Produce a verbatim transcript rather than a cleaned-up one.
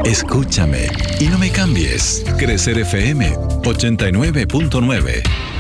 Escúchame y no me cambies. Crecer F M ochenta y nueve punto nueve.